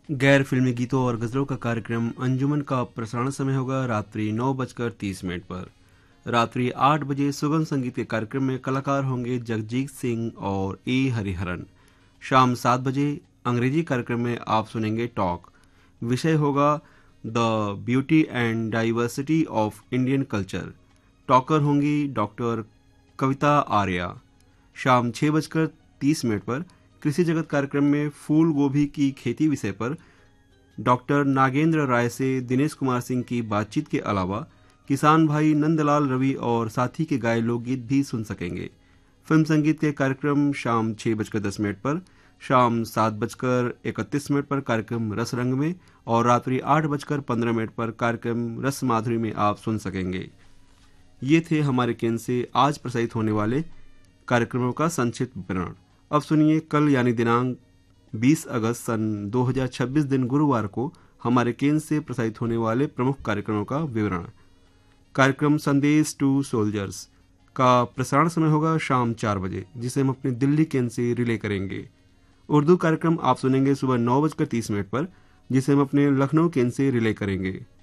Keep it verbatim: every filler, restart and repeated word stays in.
गैर फिल्मी गीतों और गजलों का कार्यक्रम अंजुमन का प्रसारण समय होगा रात्रि नौ बजकर तीस मिनट पर। रात्रि आठ बजे सुगम संगीत के कार्यक्रम में कलाकार होंगे जगजीत सिंह और ए हरिहरन। शाम सात बजे अंग्रेजी कार्यक्रम में आप सुनेंगे टॉक। विषय होगा the beauty and diversity of Indian culture. Talker होंगी डॉक्टर कविता आर्या। शाम छः बजकर तीस मिनट पर कृषि जगत कार्यक्रम में फूल गोभी की खेती विषय पर डॉक्टर नागेंद्र राय से दिनेश कुमार सिंह की बातचीत के अलावा किसान भाई नंदलाल रवि और साथी के गाए लोकगीत भी सुन सकेंगे। फिल्म संगीत के कार्यक्रम शाम छः बजकर दस मिनट पर, शाम सात बजकर इकतीस मिनट पर कार्यक्रम रस रंग में और रात्रि आठ बजकर पंद्रह मिनट पर कार्यक्रम रस माधुरी में आप सुन सकेंगे। ये थे हमारे केंद्र से आज प्रसारित होने वाले कार्यक्रमों का संक्षिप्त विवरण। अब सुनिए कल यानी दिनांक बीस अगस्त सन दो हज़ार छब्बीस दिन गुरुवार को हमारे केंद्र से प्रसारित होने वाले प्रमुख कार्यक्रमों का विवरण। कार्यक्रम संदेश टू सोल्जर्स का प्रसारण समय होगा शाम चार बजे, जिसे हम अपने दिल्ली केंद्र से रिले करेंगे। उर्दू कार्यक्रम आप सुनेंगे सुबह नौ बजकर तीस मिनट पर, जिसे हम अपने लखनऊ केंद्र से रिले करेंगे।